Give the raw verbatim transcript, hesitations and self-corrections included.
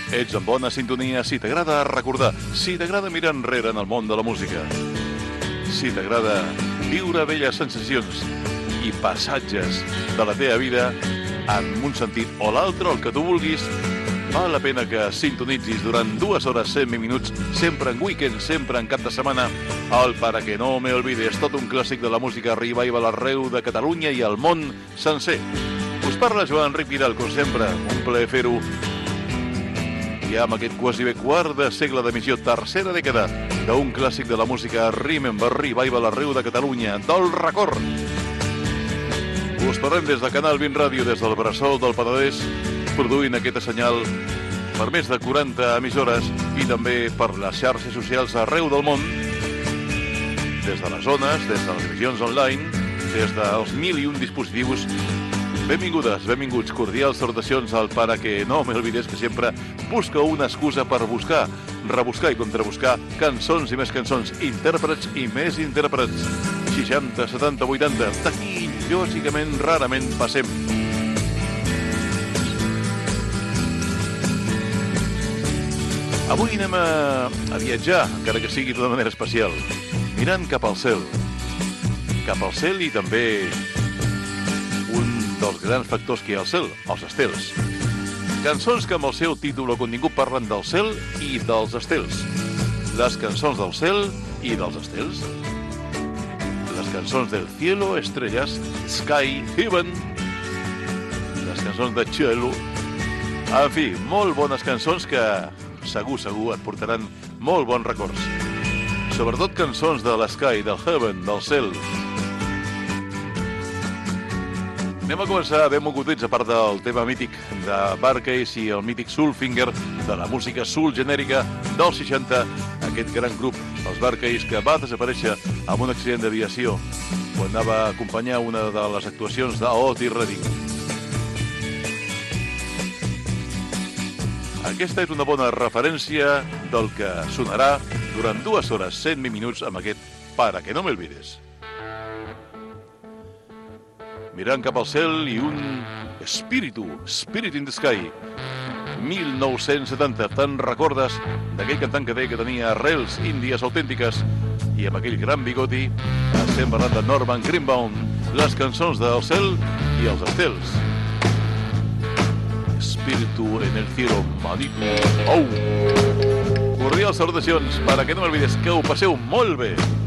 Ets en bona sintonia si t'agrada recordar, si t'agrada mirar enrere en el món de la música, si t'agrada viure velles sensacions i passatges de la teva vida en un sentit o l'altre, el que tu vulguis, val la pena que sintonitzis durant dues hores, cent minuts, sempre en weekend, sempre en cap de setmana, el Para que no me olvides, tot un clàssic de la música revival arreu de Catalunya i el món sencer. Us parla Joan Enric Vidal, com sempre, un plaer fer-ho. I amb aquest quasi bé quart de segle d'emissió, tercera dècada d'un clàssic de la música Remember Revival arreu de Catalunya, del record. Us parlem des de Canal vint Ràdio, des del bressol del Penedès, produint aquest senyal per més de quaranta emissores i també per les xarxes socials arreu del món, des de les zones, des de les televisions online, des dels mil i un dispositius. Benvingudes, benvinguts, cordials salutacions al Para que no me olvides, que sempre busca una excusa per buscar, rebuscar i contrabuscar cançons i més cançons, intèrprets i més intèrprets. seixanta, setanta, vuitanta, d'aquí, lògicament, rarament passem. Avui anem a, a viatjar, encara que sigui d'una manera especial, mirant cap al cel. Cap al cel i també un dels grans factors que hi ha al cel, els estels. Cançons que amb el seu títol o contingut parlen del cel i dels estels. Les cançons del cel i dels estels. Les cançons del cielo, estrellas, sky, heaven. Les cançons de cielo. En fi, molt bones cançons que segur, segur et portaran molt bons records. Sobretot cançons de l'esky, del heaven, del cel. Anem a començar ben mogutits, a part del tema mític de Bar-Kays i el mític Soulfinger, de la música soul genèrica dels seixanta, aquest gran grup, els Bar-Kays, que va desaparèixer amb un accident d'aviació quan anava a acompanyar una de les actuacions d'Otis Redding. Aquesta és una bona referència del que sonarà durant dues hores, cent minuts, amb aquest Para que no me olvides. Mirant cap al cel i un espíritu, Spirit in the Sky. mil nou-cents setanta, te'n recordes d'aquell cantant que deia que tenia arrels índies autèntiques i amb aquell gran bigoti? Estem parlant de Norman Greenbaum, les cançons del cel i els estels. Espíritu en el cielo, manito. Oh! Cordials salutacions, para que no m'olvides, que ho passeu molt bé.